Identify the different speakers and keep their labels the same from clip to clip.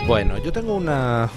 Speaker 1: Bueno, yo tengo una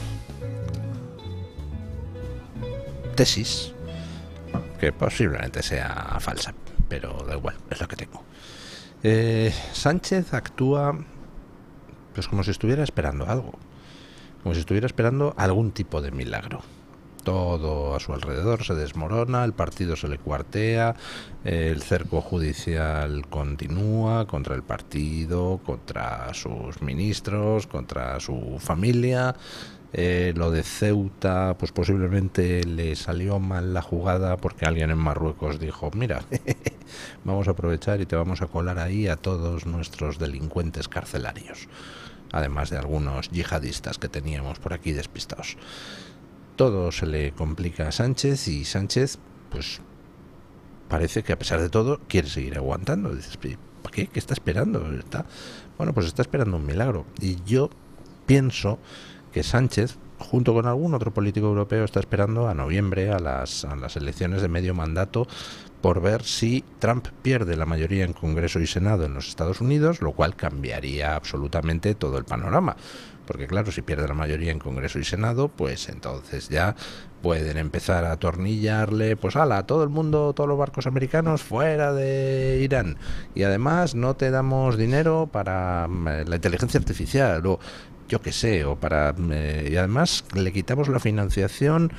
Speaker 1: tesis que posiblemente sea falsa, pero da igual, es la que tengo. Sánchez actúa pues como si estuviera esperando algo, como si estuviera esperando algún tipo de milagro. Todo a su alrededor se desmorona, el partido se le cuartea, el cerco judicial continúa contra el partido, contra sus ministros, contra su familia. Lo de Ceuta, pues posiblemente le salió mal la jugada porque alguien en Marruecos dijo, mira, vamos a aprovechar y te vamos a colar ahí a todos nuestros delincuentes carcelarios, además de algunos yihadistas que teníamos por aquí despistados. Todo se le complica a Sánchez y Sánchez, pues parece que a pesar de todo quiere seguir aguantando. Dices, ¿para qué? ¿Qué está esperando? Bueno, pues está esperando un milagro. Y yo pienso que Sánchez, junto con algún otro político europeo, está esperando a noviembre, a las elecciones de medio mandato, por ver si Trump pierde la mayoría en Congreso y Senado en los Estados Unidos, lo cual cambiaría absolutamente todo el panorama. Porque claro, si pierde la mayoría en Congreso y Senado, pues entonces ya pueden empezar a atornillarle, pues ala, todo el mundo, todos los barcos americanos fuera de Irán. Y además no te damos dinero para la inteligencia artificial o yo qué sé, o para y además le quitamos la financiación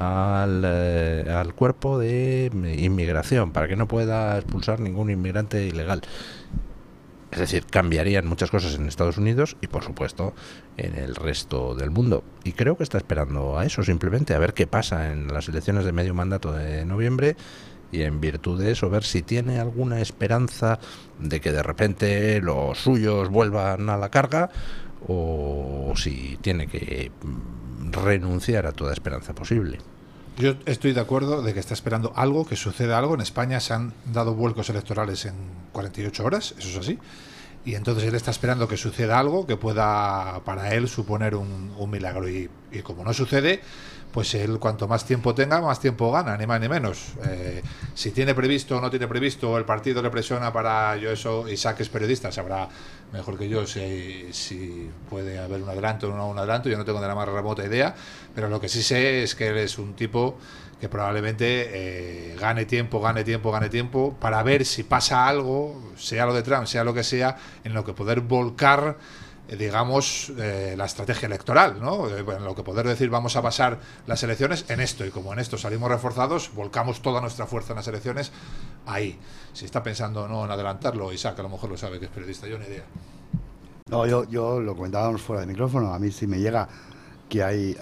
Speaker 1: al cuerpo de inmigración para que no pueda expulsar ningún inmigrante ilegal. Es decir, cambiarían muchas cosas en Estados Unidos y, por supuesto, en el resto del mundo. Y creo que está esperando a eso, simplemente a ver qué pasa en las elecciones de medio mandato de noviembre y, en virtud de eso, ver si tiene alguna esperanza de que de repente los suyos vuelvan a la carga o si tiene que renunciar a toda esperanza posible.
Speaker 2: Yo estoy de acuerdo de que está esperando algo, que suceda algo. En España se han dado vuelcos electorales en 48 horas, eso es así. Y entonces él está esperando que suceda algo que pueda para él suponer un milagro. Y como no sucede, pues él cuanto más tiempo tenga, más tiempo gana, ni más ni menos. Si tiene previsto o no tiene previsto, el partido le presiona para yo Isaac es periodista, sabrá mejor que yo si puede haber un adelanto o no un adelanto. Yo no tengo ni la más remota idea, pero lo que sí sé es que él es un tipo que probablemente gane tiempo para ver si pasa algo, sea lo de Trump, sea lo que sea, en lo que poder volcar digamos la estrategia electoral, ¿no? En lo que poder decir vamos a basar las elecciones en esto, y como en esto salimos reforzados, volcamos toda nuestra fuerza en las elecciones ahí. Si está pensando no en adelantarlo, Isaac a lo mejor lo sabe, que es periodista, yo ni idea.
Speaker 3: No, yo lo comentábamos fuera de micrófono. A mí sí me llega que hay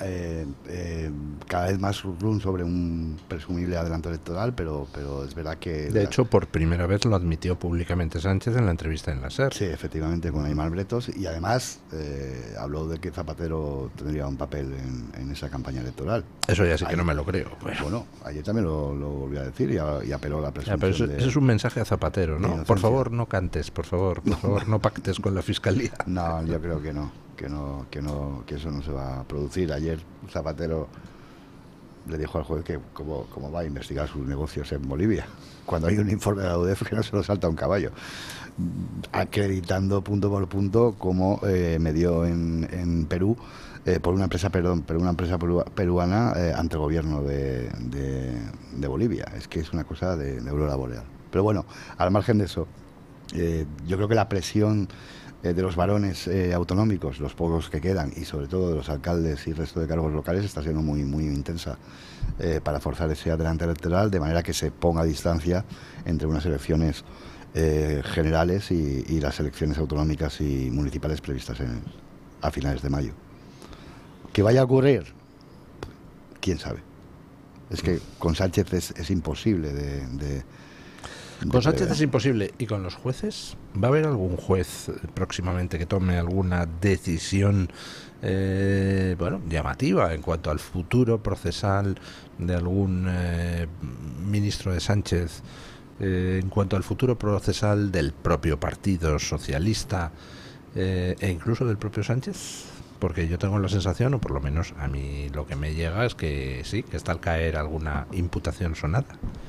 Speaker 3: cada vez más run sobre un presumible adelanto electoral, pero es verdad que...
Speaker 1: De hecho, por primera vez lo admitió públicamente Sánchez en la entrevista en la SER.
Speaker 3: Sí, efectivamente, con Aymar Bretos, y además habló de que Zapatero tendría un papel en esa campaña electoral.
Speaker 1: Eso ya sí que no me lo creo.
Speaker 3: Bueno, ayer también lo volví a decir y apeló a la presunción.
Speaker 1: Pero eso es un mensaje a Zapatero, ¿no? Por favor, no cantes, por favor, no pactes con la Fiscalía.
Speaker 3: No, yo creo que no. Que eso no se va a producir. Ayer Zapatero le dijo al juez que cómo va a investigar sus negocios en Bolivia, cuando hay un informe de la UDEF que no se lo salta un caballo, acreditando punto por punto cómo medió en Perú por una empresa peruana ante el gobierno de Bolivia. Es que es una cosa de aurora boreal. Pero bueno, al margen de eso, yo creo que la presión de los varones autonómicos, los pocos que quedan, y sobre todo de los alcaldes y resto de cargos locales, está siendo muy, muy intensa para forzar ese adelante electoral, de manera que se ponga a distancia entre unas elecciones generales y las elecciones autonómicas y municipales previstas a finales de mayo. ¿Qué vaya a ocurrir? ¿Quién sabe? Es que con Sánchez es imposible
Speaker 1: Con Sánchez es imposible. ¿Y con los jueces? ¿Va a haber algún juez próximamente que tome alguna decisión llamativa en cuanto al futuro procesal de algún ministro de Sánchez, en cuanto al futuro procesal del propio Partido Socialista e incluso del propio Sánchez? Porque yo tengo la sensación, o por lo menos a mí lo que me llega es que sí, que está al caer alguna imputación sonada.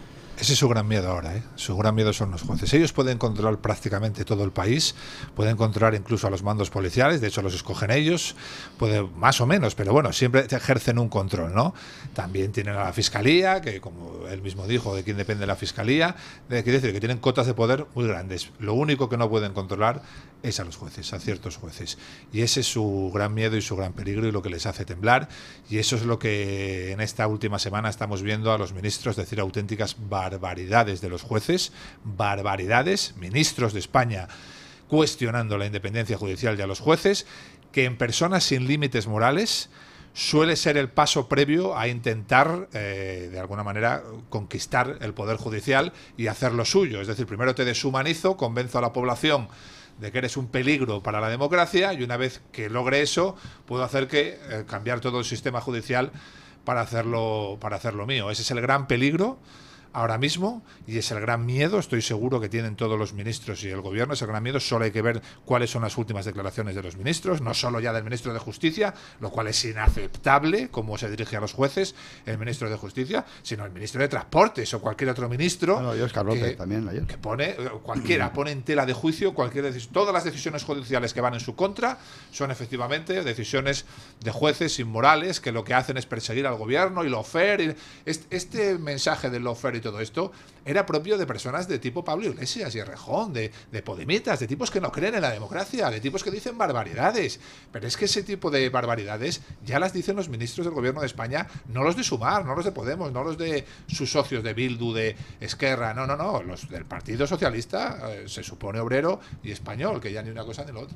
Speaker 2: Ese es su gran miedo ahora, ¿eh? Su gran miedo son los jueces. Ellos pueden controlar prácticamente todo el país, pueden controlar incluso a los mandos policiales, de hecho los escogen ellos, pueden, más o menos, pero bueno, siempre ejercen un control, ¿no? También tienen a la Fiscalía, que como él mismo dijo, de quién depende la Fiscalía, quiere decir que tienen cotas de poder muy grandes. Lo único que no pueden controlar es a los jueces, a ciertos jueces. Y ese es su gran miedo y su gran peligro y lo que les hace temblar. Y eso es lo que en esta última semana estamos viendo a los ministros decir auténticas barbaridades de los jueces, barbaridades, ministros de España cuestionando la independencia judicial y a los jueces, que en personas sin límites morales suele ser el paso previo a intentar, de alguna manera, conquistar el poder judicial y hacerlo suyo. Es decir, primero te deshumanizo, convenzo a la población de que eres un peligro para la democracia y una vez que logre eso, puedo hacer que cambiar todo el sistema judicial para hacerlo mío. Ese es el gran peligro ahora mismo y es el gran miedo, estoy seguro que tienen todos los ministros y el gobierno, es el gran miedo. Solo hay que ver cuáles son las últimas declaraciones de los ministros, no solo ya del ministro de Justicia, lo cual es inaceptable cómo se dirige a los jueces el ministro de Justicia, sino el ministro de Transportes o cualquier otro ministro que pone cualquiera, pone en tela de juicio cualquier decisión. Todas las decisiones judiciales que van en su contra son efectivamente decisiones de jueces inmorales que lo que hacen es perseguir al gobierno y lawfare. Este mensaje del lawfare y todo esto era propio de personas de tipo Pablo Iglesias y Errejón, de podemitas, de tipos que no creen en la democracia, de tipos que dicen barbaridades. Pero es que ese tipo de barbaridades ya las dicen los ministros del gobierno de España, no los de Sumar, no los de Podemos, no los de sus socios de Bildu, de Esquerra, no, los del Partido Socialista, se supone obrero y español, que ya ni una cosa ni lo otro.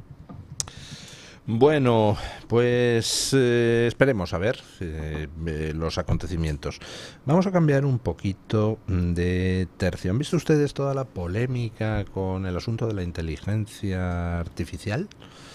Speaker 1: Bueno, pues esperemos a ver los acontecimientos. Vamos a cambiar un poquito de tercio. ¿Han visto ustedes toda la polémica con el asunto de la inteligencia artificial?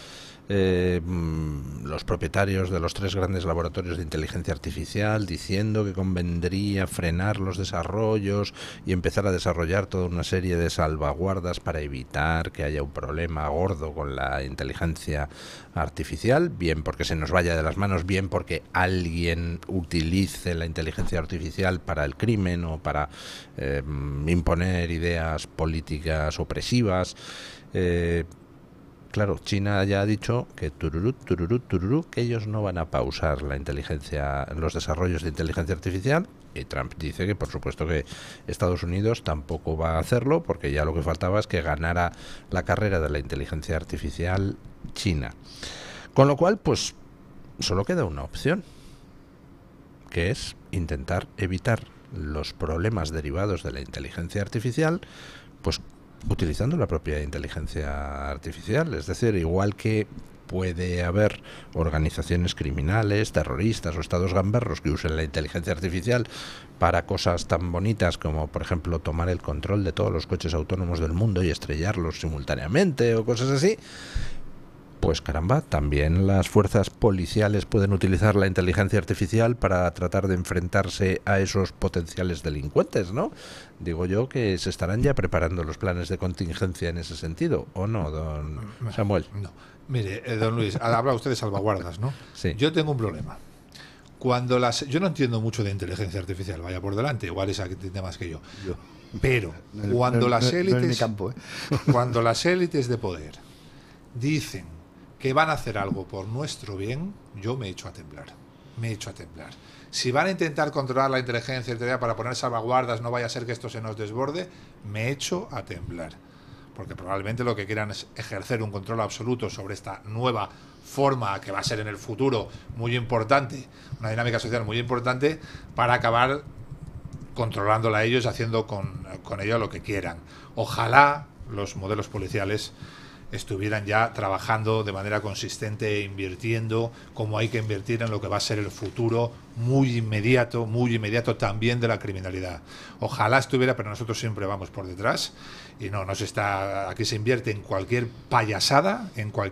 Speaker 1: Los propietarios de los 3 grandes laboratorios de inteligencia artificial diciendo que convendría frenar los desarrollos y empezar a desarrollar toda una serie de salvaguardas para evitar que haya un problema gordo con la inteligencia artificial, bien porque se nos vaya de las manos, bien porque alguien utilice la inteligencia artificial para el crimen o para imponer ideas políticas opresivas. Claro, China ya ha dicho que que ellos no van a pausar los desarrollos de inteligencia artificial, y Trump dice que por supuesto que Estados Unidos tampoco va a hacerlo, porque ya lo que faltaba es que ganara la carrera de la inteligencia artificial China. Con lo cual, pues solo queda una opción, que es intentar evitar los problemas derivados de la inteligencia artificial, pues utilizando la propia inteligencia artificial. Es decir, igual que puede haber organizaciones criminales, terroristas o estados gamberros que usen la inteligencia artificial para cosas tan bonitas como, por ejemplo, tomar el control de todos los coches autónomos del mundo y estrellarlos simultáneamente o cosas así, pues caramba, también las fuerzas policiales pueden utilizar la inteligencia artificial para tratar de enfrentarse a esos potenciales delincuentes, ¿no? Digo yo que se estarán ya preparando los planes de contingencia en ese sentido, ¿o no, don Samuel?
Speaker 2: No. Mire, don Luis, habla usted de salvaguardas, ¿no?
Speaker 1: Sí.
Speaker 2: Yo tengo un problema. Yo no entiendo mucho de inteligencia artificial, vaya por delante, igual esa que entiende más que yo. Pero cuando las élites de poder dicen que van a hacer algo por nuestro bien, yo me echo a temblar. Si van a intentar controlar la inteligencia artificial para poner salvaguardas, no vaya a ser que esto se nos desborde, me echo a temblar. Porque probablemente lo que quieran es ejercer un control absoluto sobre esta nueva forma que va a ser en el futuro muy importante, una dinámica social muy importante, para acabar controlándola a ellos, haciendo con ello lo que quieran. Ojalá los modelos policiales estuvieran ya trabajando de manera consistente, invirtiendo como hay que invertir en lo que va a ser el futuro muy inmediato también de la criminalidad. Ojalá estuviera, pero nosotros siempre vamos por detrás y aquí se invierte en cualquier payasada,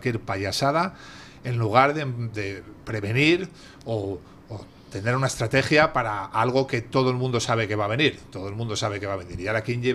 Speaker 2: en lugar de prevenir o tener una estrategia para algo que todo el mundo sabe que va a venir. Y ahora quien lleve